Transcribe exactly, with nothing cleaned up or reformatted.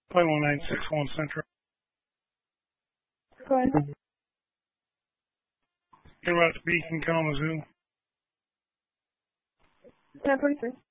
Play one eight six one Central. Go ahead. Get right to Beacon, Kalamazoo. ten forty-three.